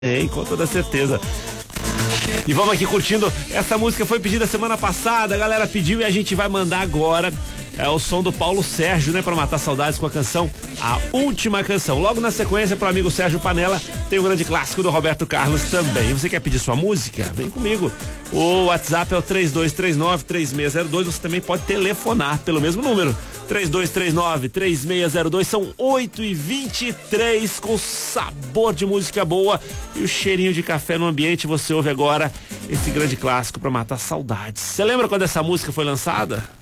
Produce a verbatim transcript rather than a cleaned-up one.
Tem, com toda certeza. E vamos aqui curtindo. Essa música foi pedida semana passada, a galera pediu e a gente vai mandar agora. É o som do Paulo Sérgio, né? Pra matar saudades com a canção A Última Canção. Logo na sequência, pro amigo Sérgio Panela, tem o grande clássico do Roberto Carlos também. Você quer pedir sua música? Vem comigo. O WhatsApp é o três dois três nove, três seis zero dois. Você também pode telefonar pelo mesmo número. três dois três nove, três seis zero dois. São oito e vinte e três, com sabor de música boa e o cheirinho de café no ambiente. Você ouve agora esse grande clássico pra matar saudades. Você lembra quando essa música foi lançada?